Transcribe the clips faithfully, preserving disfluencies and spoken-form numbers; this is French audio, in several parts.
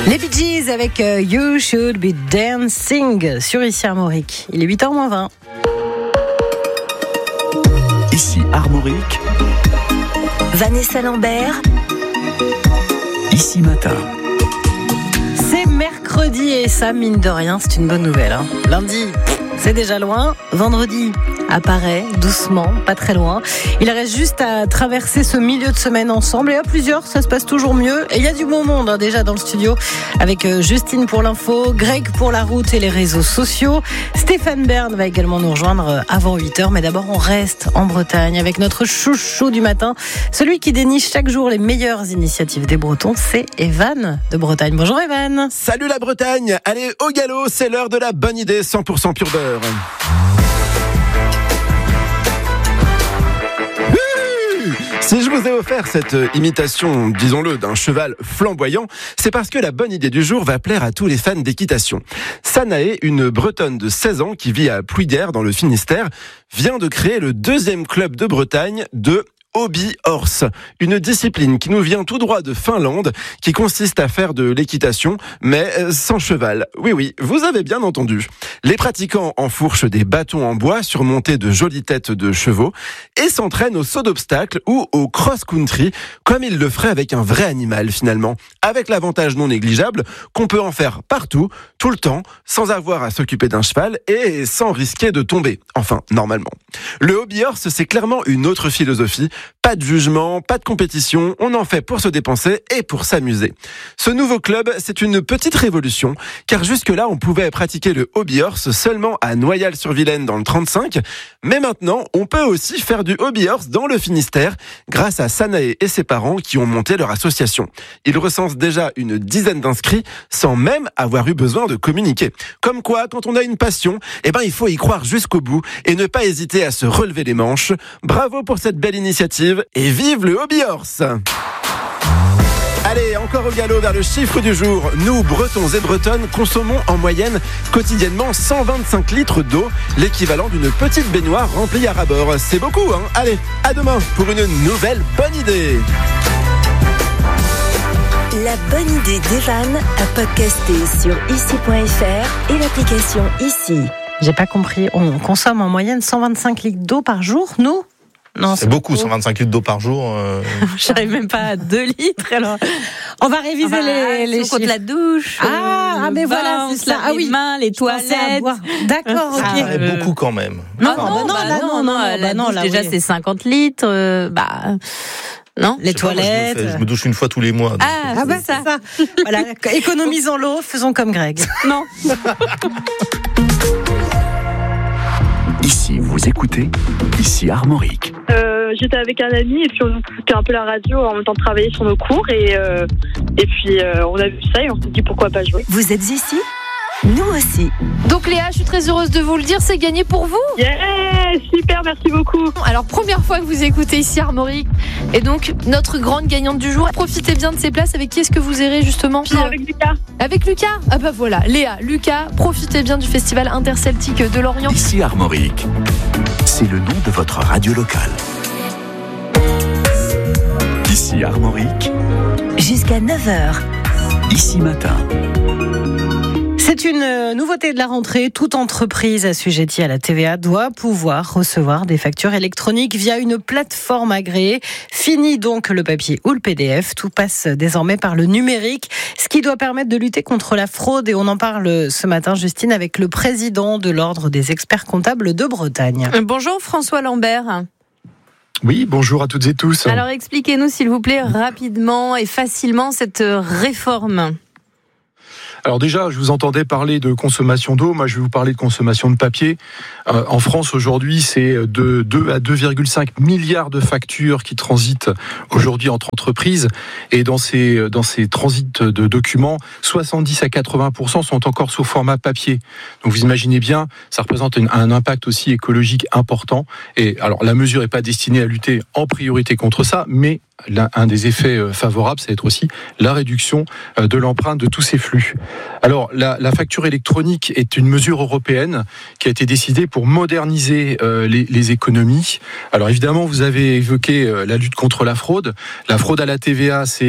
Les Bee Gees avec euh, You Should Be Dancing sur Ici Armorique. Il est huit heures moins vingt. Ici Armorique. Vanessa Lambert. Ici Matin. C'est mercredi et ça, mine de rien, c'est une bonne nouvelle. Hein. Lundi, c'est déjà loin. Vendredi apparaît doucement, pas très loin. Il reste juste à traverser ce milieu de semaine ensemble. Et à plusieurs, ça se passe toujours mieux. Et il y a du bon monde hein, déjà dans le studio avec euh, Justine pour l'info, Greg pour la route et les réseaux sociaux. Stéphane Bern va également nous rejoindre euh, avant huit heures. Mais d'abord, on reste en Bretagne avec notre chouchou du matin. Celui qui déniche chaque jour les meilleures initiatives des Bretons, c'est Evan de Bretagne. Bonjour Evan. Salut la Bretagne. Allez, au galop, c'est l'heure de la bonne idée cent pour cent pur beurre. Si je vous ai offert cette imitation, disons-le, d'un cheval flamboyant, c'est parce que la bonne idée du jour va plaire à tous les fans d'équitation. Sanae, une Bretonne de seize ans qui vit à Plouiguer dans le Finistère, vient de créer le deuxième club de Bretagne de Hobby Horse, une discipline qui nous vient tout droit de Finlande, qui consiste à faire de l'équitation, mais sans cheval. Oui, oui, vous avez bien entendu. Les pratiquants enfourchent des bâtons en bois surmontés de jolies têtes de chevaux et s'entraînent au saut d'obstacles ou au cross-country, comme ils le feraient avec un vrai animal finalement, avec l'avantage non négligeable qu'on peut en faire partout, tout le temps, sans avoir à s'occuper d'un cheval et sans risquer de tomber. Enfin, normalement. Le Hobby Horse, c'est clairement une autre philosophie. Pas de jugement, pas de compétition, on en fait pour se dépenser et pour s'amuser. Ce nouveau club, c'est une petite révolution, car jusque-là, on pouvait pratiquer le Hobby Horse seulement à Noyal-sur-Vilaine dans le trente-cinq, mais maintenant, on peut aussi faire du Hobby Horse dans le Finistère, grâce à Sanae et ses parents qui ont monté leur association. Ils recensent déjà une dizaine d'inscrits, sans même avoir eu besoin de communiquer. Comme quoi, quand on a une passion, eh ben, il faut y croire jusqu'au bout et ne pas hésiter à se relever les manches. Bravo pour cette belle initiative. Et vive le Hobby Horse! Allez, encore au galop vers le chiffre du jour. Nous, Bretons et Bretonnes, consommons en moyenne quotidiennement cent vingt-cinq litres d'eau, l'équivalent d'une petite baignoire remplie à ras-bord. C'est beaucoup, hein? Allez, à demain pour une nouvelle bonne idée. La bonne idée d'Evan à podcaster sur ici point f r et l'application Ici. J'ai pas compris. On consomme en moyenne cent vingt-cinq litres d'eau par jour, nous? Non, c'est, c'est beaucoup, cent vingt-cinq litres d'eau par jour. Euh... J'arrive même pas à deux litres. Alors, on va réviser ah bah, les, les chiffres. La douche. Ah, ah mais bain, voilà, c'est ça. Ah oui, les mains, les toilettes. D'accord, ok. Ah, euh... beaucoup quand même. Non, ah, non, non, bah, là, non, non, non, non, la non, douche, là, déjà oui. c'est cinquante litres. Euh, bah. Non, les toilettes. Pas, je, me fais, je me douche une fois tous les mois. Donc. Ah, ah bah, c'est ça. ça. Voilà, économisons l'eau, faisons comme Greg. Non. Ici, vous écoutez, ici Armorique. Euh, j'étais avec un ami et puis on écoutait un peu la radio en même temps de travailler sur nos cours et, euh, et puis euh, on a vu ça et on s'est dit pourquoi pas jouer. Vous êtes ici ? Nous aussi. Donc Léa, je suis très heureuse de vous le dire, c'est gagné pour vous. Yeah, super, merci beaucoup. Alors première fois que vous écoutez ici Armorique et donc notre grande gagnante du jour. Profitez bien de ces places. Avec qui est-ce que vous irez justement ? Puis avec Lucas. Avec Lucas ? Ah bah voilà, Léa, Lucas, profitez bien du festival interceltique de Lorient. Ici Armorique, c'est le nom de votre radio locale. Ici Armorique. Jusqu'à neuf heures. Ici Matin. C'est une nouveauté de la rentrée. Toute entreprise assujettie à la T V A doit pouvoir recevoir des factures électroniques via une plateforme agréée. Fini donc le papier ou le P D F. Tout passe désormais par le numérique, ce qui doit permettre de lutter contre la fraude. Et on en parle ce matin, Justine, avec le président de l'Ordre des experts comptables de Bretagne. Bonjour François Lambert. Oui, bonjour à toutes et tous. Alors expliquez-nous s'il vous plaît rapidement et facilement cette réforme. Alors déjà, je vous entendais parler de consommation d'eau. Moi, je vais vous parler de consommation de papier. Euh, en France, aujourd'hui, c'est de deux à deux virgule cinq milliards de factures qui transitent aujourd'hui entre entreprises. Et dans ces, dans ces transits de documents, soixante-dix à quatre-vingts pour cent sont encore sous format papier. Donc vous imaginez bien, ça représente un, un impact aussi écologique important. Et alors, la mesure n'est pas destinée à lutter en priorité contre ça, mais un des effets favorables, c'est être aussi la réduction de l'empreinte de tous ces flux. Alors, la, la facture électronique est une mesure européenne qui a été décidée pour moderniser euh, les, les économies. Alors, évidemment, vous avez évoqué euh, la lutte contre la fraude. La fraude à la T V A, c'est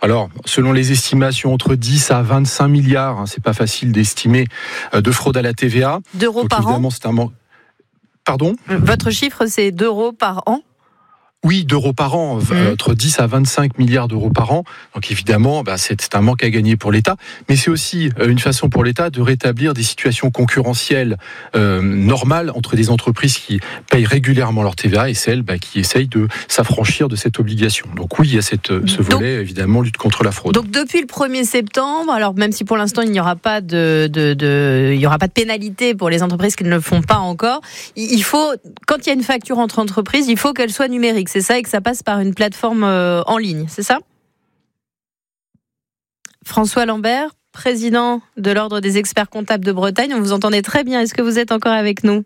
Alors, selon les estimations, entre dix à vingt-cinq milliards, hein, c'est pas facile d'estimer, euh, de fraude à la T V A. D'euros Donc, par évidemment, an. C'est un manque. Pardon ? Votre chiffre, c'est d'euros par an ? Oui, d'euros par an, mmh. entre dix à vingt-cinq milliards d'euros par an. Donc évidemment, bah, c'est, c'est un manque à gagner pour l'État. Mais c'est aussi une façon pour l'État de rétablir des situations concurrentielles euh, normales entre des entreprises qui payent régulièrement leur T V A et celles bah, qui essayent de s'affranchir de cette obligation. Donc oui, il y a cette, ce volet, donc, évidemment, lutte contre la fraude. Donc depuis le premier septembre, alors même si pour l'instant il n'y aura pas de, de, de, il y aura pas de pénalité pour les entreprises qui ne le font pas encore, il faut, quand il y a une facture entre entreprises, il faut qu'elle soit numérique. C'est ça, et que ça passe par une plateforme euh, en ligne, c'est ça ? François Lambert, président de l'Ordre des experts comptables de Bretagne, on vous entendait très bien. Est-ce que vous êtes encore avec nous ?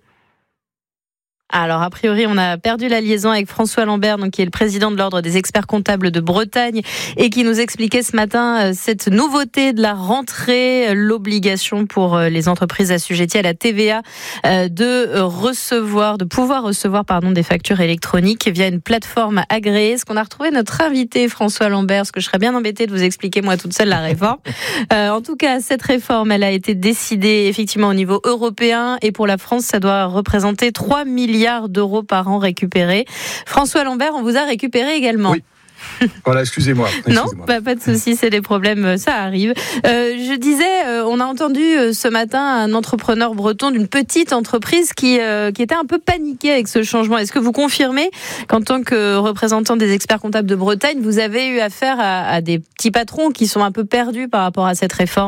Alors, a priori, on a perdu la liaison avec François Lambert, donc qui est le président de l'Ordre des experts comptables de Bretagne et qui nous expliquait ce matin cette nouveauté de la rentrée, l'obligation pour les entreprises assujetties à la T V A de recevoir, de pouvoir recevoir, pardon, des factures électroniques via une plateforme agréée. Est-ce qu'on a retrouvé notre invité François Lambert ? Parce que je serais bien embêtée de vous expliquer moi toute seule la réforme. Euh, en tout cas, cette réforme, elle a été décidée effectivement au niveau européen et pour la France, ça doit représenter trois milliards d'euros par an récupérés. François Lambert, on vous a récupéré également. Oui. Voilà, excusez-moi. excusez-moi. Non, bah, pas de souci, c'est des problèmes, ça arrive. Euh, je disais, euh, on a entendu euh, ce matin un entrepreneur breton d'une petite entreprise qui, euh, qui était un peu paniqué avec ce changement. Est-ce que vous confirmez qu'en tant que représentant des experts comptables de Bretagne, vous avez eu affaire à, à des petits patrons qui sont un peu perdus par rapport à cette réforme ?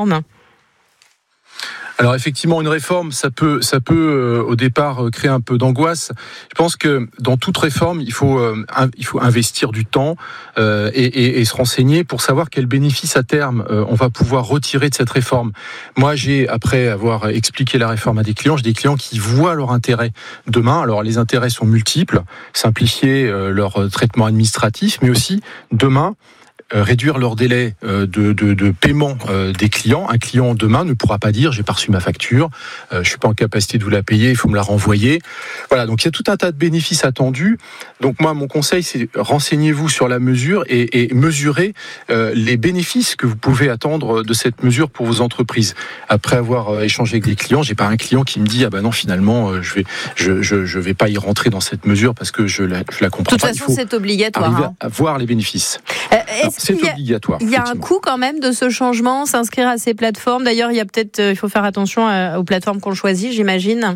Alors effectivement, une réforme, ça peut, ça peut euh, au départ euh, créer un peu d'angoisse. Je pense que dans toute réforme, il faut, euh, un, il faut investir du temps euh, et, et, et se renseigner pour savoir quels bénéfices à terme euh, on va pouvoir retirer de cette réforme. Moi, j'ai, après avoir expliqué la réforme à des clients, j'ai des clients qui voient leur intérêt demain. Alors les intérêts sont multiples, simplifier euh, leur traitement administratif, mais aussi demain, réduire leur délai de, de, de paiement des clients. Un client demain ne pourra pas dire j'ai pas reçu ma facture, je suis pas en capacité de vous la payer, il faut me la renvoyer. Voilà, donc il y a tout un tas de bénéfices attendus. Donc moi, mon conseil, c'est renseignez-vous sur la mesure et, et mesurez les bénéfices que vous pouvez attendre de cette mesure pour vos entreprises. Après avoir échangé avec des clients, j'ai pas un client qui me dit ah ben non finalement je vais je je, je vais pas y rentrer dans cette mesure parce que je la je la comprends pas. De toute façon, c'est obligatoire. Hein. À voir les bénéfices. Euh, Alors, c'est il y a, obligatoire. Il y a un coût quand même de ce changement, s'inscrire à ces plateformes. D'ailleurs, il y a peut-être, il faut faire attention aux plateformes qu'on choisit, j'imagine.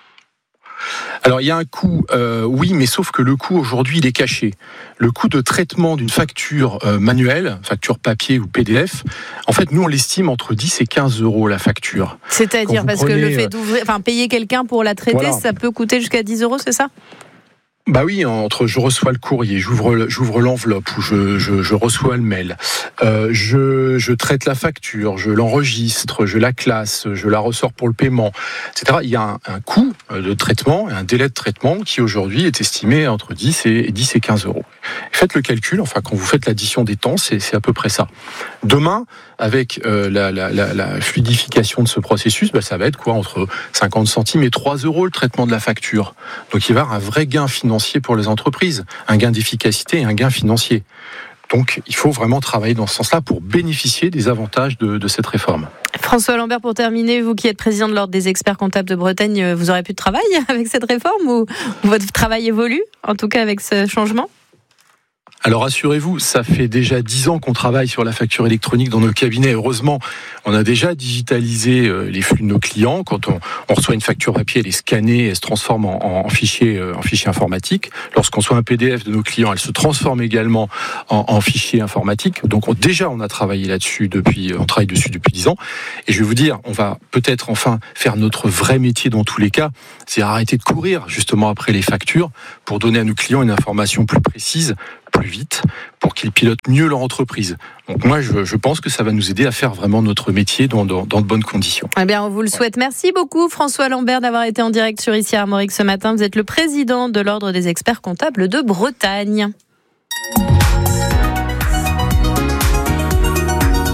Alors il y a un coût, euh, oui, mais sauf que le coût aujourd'hui il est caché. Le coût de traitement d'une facture euh, manuelle, facture papier ou P D F, en fait nous on l'estime entre dix et quinze euros la facture. C'est-à-dire parce prenez, que le fait d'ouvrir, enfin payer quelqu'un pour la traiter, voilà. Ça peut coûter jusqu'à dix euros, c'est ça ? Bah oui, entre je reçois le courrier, j'ouvre j'ouvre l'enveloppe ou je je, je reçois le mail, euh, je je traite la facture, je l'enregistre, je la classe, je la ressors pour le paiement, et cetera. Il y a un, un coût de traitement, un délai de traitement qui aujourd'hui est estimé entre dix et quinze euros. Faites le calcul, enfin quand vous faites l'addition des temps, c'est c'est à peu près ça. Demain, avec euh, la, la la la fluidification de ce processus, bah ça va être quoi entre cinquante centimes et trois euros le traitement de la facture. Donc il va y avoir un vrai gain financier pour les entreprises, un gain d'efficacité et un gain financier. Donc, il faut vraiment travailler dans ce sens-là pour bénéficier des avantages de, de cette réforme. François Lambert, pour terminer, vous qui êtes président de l'Ordre des experts comptables de Bretagne, vous aurez plus de travail avec cette réforme ou votre travail évolue, en tout cas avec ce changement ? Alors rassurez-vous, ça fait déjà dix ans qu'on travaille sur la facture électronique dans nos cabinets. Heureusement, on a déjà digitalisé les flux de nos clients. Quand on, on reçoit une facture papier, elle est scannée, elle se transforme en, en, fichier, en fichier informatique. Lorsqu'on reçoit un P D F de nos clients, elle se transforme également en, en fichier informatique. Donc on, déjà, on a travaillé là-dessus depuis, on travaille dessus depuis dix ans. Et je vais vous dire, on va peut-être enfin faire notre vrai métier dans tous les cas, c'est arrêter de courir justement après les factures pour donner à nos clients une information plus précise, plus vite, pour qu'ils pilotent mieux leur entreprise. Donc moi, je, je pense que ça va nous aider à faire vraiment notre métier dans, dans, dans de bonnes conditions. Eh bien, on vous le souhaite. Merci beaucoup, François Lambert, d'avoir été en direct sur Ici Armorique ce matin. Vous êtes le président de l'Ordre des experts comptables de Bretagne.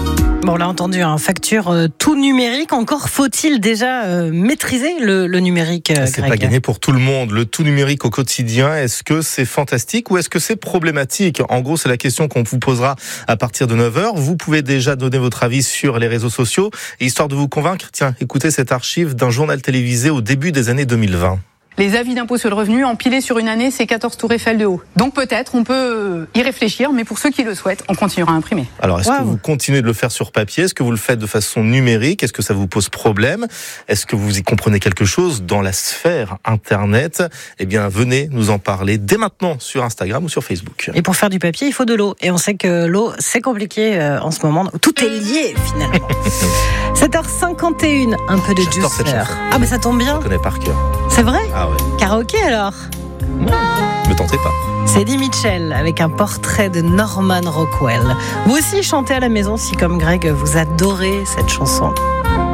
Bon, on l'a entendu, hein, facture euh, tout numérique. Encore faut-il déjà euh, maîtriser le, le numérique, euh, C'est Greg. pas gagné pour tout le monde. Le tout numérique au quotidien, est-ce que c'est fantastique ou est-ce que c'est problématique ? En gros, c'est la question qu'on vous posera à partir de neuf heures. Vous pouvez déjà donner votre avis sur les réseaux sociaux. Et histoire de vous convaincre, tiens, écoutez cette archive d'un journal télévisé au début des années deux mille vingt. Les avis d'impôt sur le revenu empilés sur une année, c'est quatorze tours Eiffel de haut. Donc peut-être, on peut y réfléchir, mais pour ceux qui le souhaitent, on continuera à imprimer. Alors, est-ce Wow. que vous continuez de le faire sur papier ? Est-ce que vous le faites de façon numérique ? Est-ce que ça vous pose problème ? Est-ce que vous y comprenez quelque chose dans la sphère Internet ? Eh bien, venez nous en parler dès maintenant sur Instagram ou sur Facebook. Et pour faire du papier, il faut de l'eau. Et on sait que l'eau, c'est compliqué euh, en ce moment. Tout est lié, finalement. sept heures cinquante et une, un peu de J'adore cette juicer. chanson. Ah, mais ça tombe Je bien. la connais par cœur. C'est vrai ? Ah ouais. Karaoké, alors ? Ne tentez pas. C'est Eddie Mitchell avec un portrait de Norman Rockwell. Vous aussi chantez à la maison si, comme Greg, vous adorez cette chanson.